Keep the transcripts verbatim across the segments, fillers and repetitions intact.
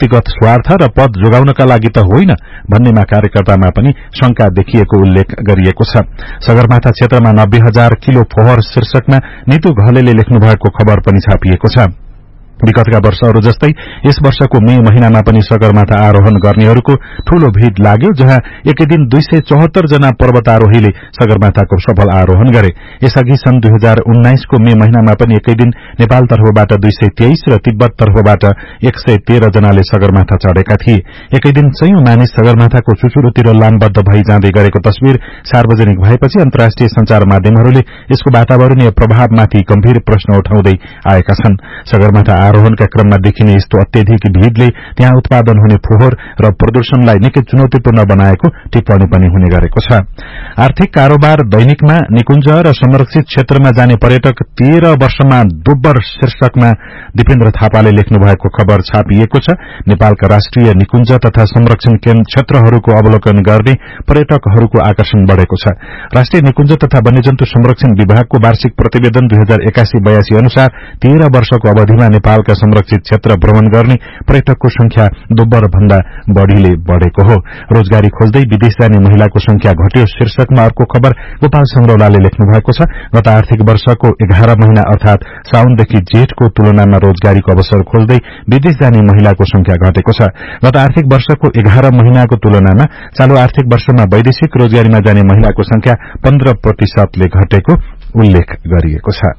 व्यक्तिगत स्वार्थ र पद जोगाउनका लागि त होइन भन्नेमा कार्यकर्तामा पनि शंका देखिएको उल्लेख गरिएको छ। सगरमाथा क्षेत्रमा नब्बे हजार किलो फोहोर शीर्षकमा नितु घलेले लेख्नु भएको खबर पनि छापिएको छ। विगतका वर्षहरू जस्तै यस वर्षको मे महिनामा पनि सगरमाथा आरोहण गर्नेहरूको ठूलो भीड़ लाग्यो, जहाँ एकै दिन दुई सय चौहत्तर जना पर्वतारोहीले सगरमाथाको सफल आरोहण गरे। यसअघि सन् दुई हजार उन्नाइसको मे महिनामा पनि एकै दिन नेपाल तर्फबाट दुई सय तेइस र तिब्बत तर्फबाट एक सय तेह्र जनाले सगरमाथा चढ़ेका थिए। एकै दिन सयौं मानिस सगरमाथाको चुचुरोतिर लामबद्ध भई जाँदै गरेको तस्विर सार्वजनिक भएपछि अन्तर्राष्ट्रिय संचार माध्यमहरूले यसको वातावरणीय प्रभावमाथि गम्भीर प्रश्न उठाउँदै आएका छन्। सगरमाथा आरोहणका क्रममा देखिने यस्तो अत्यधिक भीड़ले त्यहाँ उत्पादन हुने फोहोर र प्रदूषणलाई निकै चुनौतीपूर्ण बनाएको टिप्पणी पनि हुने गरेको छ। आर्थिक कारोबार दैनिकमा निकुञ्ज र संरक्षित क्षेत्रमा जाने पर्यटक तेह्र वर्षमा दोब्बर शीर्षकमा दिपेन्द्र थापाले लेख्नु भएको खबर छापिएको छ। नेपालका राष्ट्रिय निकुञ्ज तथा संरक्षण क्षेत्रहरूको अवलोकन गर्ने पर्यटकहरूको आकर्षण बढ़ेको छ। राष्ट्रिय निकुञ्ज तथा वन्यजन्तु संरक्षण विभागको वार्षिक प्रतिवेदन दुई हजार एकासी बयासी अनुसार तेह्र वर्षको अवधिमा नेपालका संरक्षित क्षेत्र भ्रमण गर्ने पर्यटकको संख्या दोब्बर भन्दा बढ़ीले बढ़ेको हो। रोजगारी खोज्दै विदेश जाने महिलाको संख्या घट्यो शीर्षकमा अर्को खबर गोपाल संग्रौलाले लेख्नु भएको छ। गत आर्थिक वर्षको एघार महिना अर्थात साउनदेखि जेठको तुलनामा रोजगारीको अवसर खोज्दै विदेश जाने महिलाको संख्या घटेको छ। गत आर्थिक वर्षको एघार महिनाको तुलनामा चालू आर्थिक वर्षमा वैदेशिक रोजगारीमा जाने महिलाको संख्या पन्ध्र प्रतिशतले घटेको उल्लेख गरिएको छ।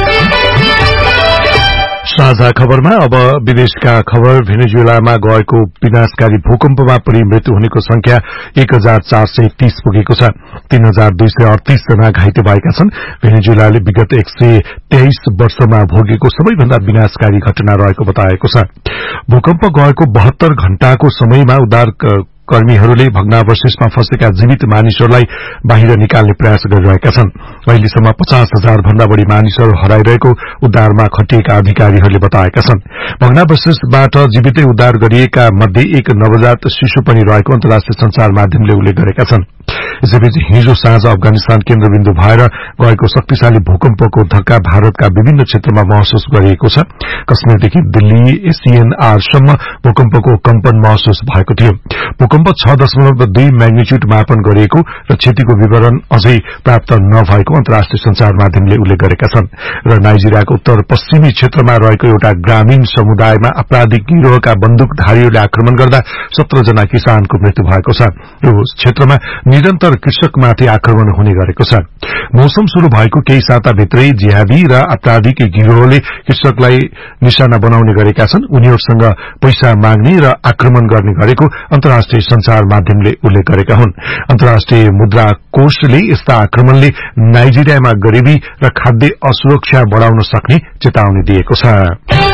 साझा खबरमा अब विदेशका खबर। भेनेजुएलामा गएको विनाशकारी भूकम्पमा परि मृत्यु हुनेको संख्या एक हजार चार सय तीस पुगेको छ। तीन हजार दुई सय अडतीस जना घाइते भएका छन्। भेनेजुएलाले विगत एक सय तेइस वर्षमा भोगेको सबैभन्दा विनाशकारी घटना रहेको बताएको छ। भूकम्प गएको बहत्तर घण्टाको समयमा उद्धार कर्मीहरूले भग्नावशेषमा फँसेका जीवित मानिसहरूलाई बाहिर निकाल्ने प्रयास गरिरहेका छन्। अहिलेसम्म पचास हजार भन्दा बढ़ी मानिसहरू हराइरहेको उद्धारमा खटिएका अधिकारीहरूले बताएका छन्। भग्नावशेषबाट जीवितै उद्धार गरिएका मध्ये एक नवजात शिशु पनि रहेको अन्तर्राष्ट्रिय संचार माध्यमले उल्लेख गरेका छन्। यसैबीच हिजो साँझ अफगानिस्तान केन्द्रबिन्दु भएर गएको शक्तिशाली भूकम्पको धक्का भारतका विभिन्न क्षेत्रमा महसुस गरिएको छ। कश्मीरदेखि दिल्ली एसीएनआरसम्म भूकम्पको कम्पन महसुस भएको थियो। भूकम्प छ दशमलव दुई म्याग्निच्युड मापन गरिएको र क्षतिको विवरण अझै प्राप्त नभएको अन्तर्राष्ट्रिय संचार माध्यमले उल्लेख गरेका छन्। र नाइजेरियाको उत्तर पश्चिमी क्षेत्रमा रहेको एउटा ग्रामीण समुदायमा आपराधिक गिरोहका बन्दुकधारीहरूले आक्रमण गर्दा सत्र जना किसानको मृत्यु भएको छ। यो क्षेत्रमा निरन्तर कृषकमाथि आक्रमण हुने गरेको छ। मौसम शुरू भएको केही साताभित्रै जिहादी र आपराधिक गिरोहले कृषकलाई निशाना बनाउने गरेका छन्। उनीहरूसँग पैसा माग्ने र आक्रमण गर्ने गरेको अन्तर्राष्ट्रिय संचार माध्यमले उल्लेख गरेका हुन्। अन्तर्राष्ट्रिय मुद्रा कोषले यस्ता आक्रमणले नाइजेरियामा गरीबी र खाद्य असुरक्षा बढ़ाउन सक्ने चेतावनी दिएको छ।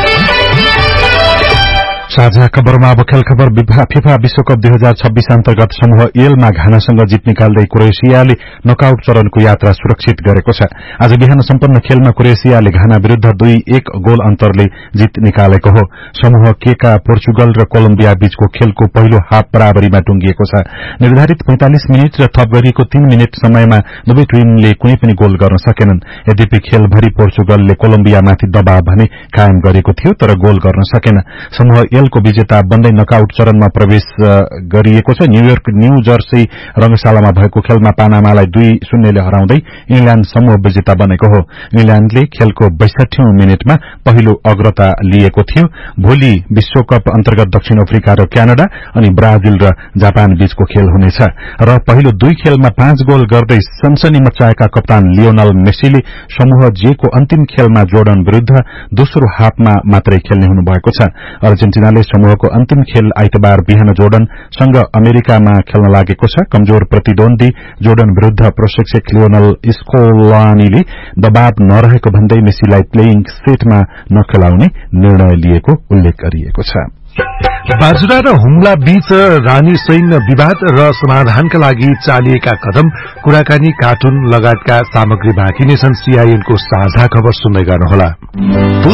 साझा खबरमा अब खेल खबर। फिफा विश्वकप दुई हजार छब्बीस अन्तर्गत समूह एलमा घानासँग जित निकाल्दै क्रोएसियाले नकआउट चरणको यात्रा सुरक्षित गरेको छ। आज बिहान सम्पन्न खेलमा क्रोएसियाले घाना विरूद्ध दुई एक गोल अन्तरले जित निकालेको हो। समूह के का पोर्चुगल र कोलम्बिया बीचको खेलको पहिलो हाफ बराबरीमा टुंगिएको छ। निर्धारित पैंतालिस मिनट र थप गरिएको तीन मिनट समयमा दुवै टिमले कुनै पनि गोल गर्न सकेनन्। यद्यपि खेलभरि पोर्चुगलले कोलम्बियामाथि दबाव भने कायम गरेको थियो तर गोल गर्न सकेन। समूह को विजेता बन्दै नकआउट चरणमा प्रवेश गरिएको छ। न्यूयोर्क न्यू जर्सी रंगशालामा भएको खेलमा पानामालाई दुई शून्यले हराउँदै इंग्ल्याण्ड समूह विजेता बनेको हो। इंग्ल्याण्डले खेलको बैसठीौं मिनटमा पहिलो अग्रता लिएको थियो। भोलि विश्वकप अन्तर्गत दक्षिण अफ्रिका र क्यानाडा अनि ब्राजिल र जापान बीचको खेल हुनेछ र पहिलो दुई खेलमा पाँच गोल गर्दै सनसनी मचाएका कप्तान लियोनल मेसीले समूह जे को अन्तिम खेलमा जोर्डन विरूद्ध दोस्रो हाफमा मात्रै खेल्ने हुनुभएको छ। अर्जेन्टिना समूहको अन्तिम खेल आइतबार बिहान जोर्डनसँग अमेरिकामा खेल्न लागेको छ। कमजोर प्रतिद्वन्दी जोर्डन विरूद्ध प्रशिक्षक लियोनल स्कोलानीले दबाव नरहेको भन्दै मेसीलाई प्लेइङ सेटमा नखेलाउने निर्णय लिएको उल्लेख गरिएको छ। बाजुरा र हुम्ला बीच रानी सैन्य विवाद र समाधानका लागि चालिएका कदम, कुराकानी, कार्टुन लगायतका सामग्री बाँकी नै छन्। सीआईएनको साझा खबर सुन्दै गर्नुहोला।